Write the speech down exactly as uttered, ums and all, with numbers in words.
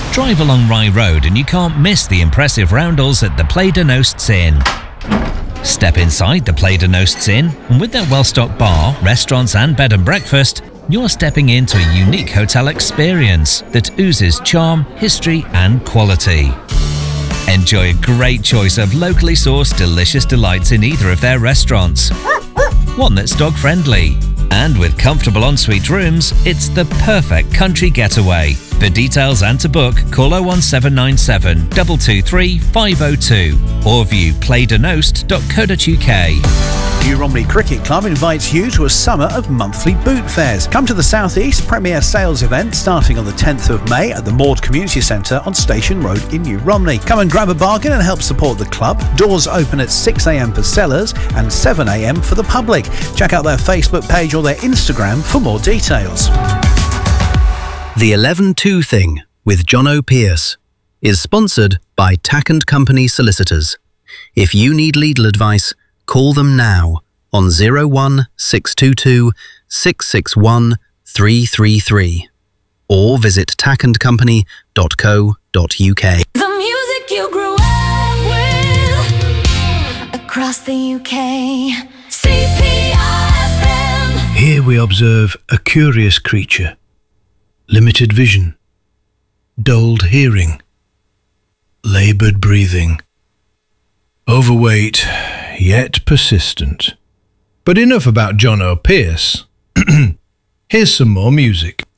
Drive along Rye Road and you can't miss the impressive roundels at the Play de Nosts Inn. Step inside the Play de Nosts Inn, and with their well-stocked bar, restaurants and bed and breakfast, you're stepping into a unique hotel experience that oozes charm, history and quality. Enjoy a great choice of locally sourced delicious delights in either of their restaurants. One that's dog-friendly. And with comfortable ensuite rooms, it's the perfect country getaway. For details and to book, call oh one seven nine seven, two two three, five oh two or view play de nost dot co dot U K. New Romney Cricket Club invites you to a summer of monthly boot fairs. Come to the South East Premier Sales event starting on the tenth of May at the Maud Community Centre on Station Road in New Romney. Come and grab a bargain and help support the club. Doors open at six a m for sellers and seven a m for the public. Check out their Facebook page or their Instagram for more details. The eleven two Thing with Jono Pierce is sponsored by Tack and Company Solicitors. If you need legal advice, call them now on zero one six two two, six six one, three three three or visit tack and company dot co dot U K. The music you grew up with across the U K. C P R F M. Here we observe a curious creature. Limited vision, dulled hearing, laboured breathing, overweight, yet persistent. But enough about Jono Pierce. Here's some more music.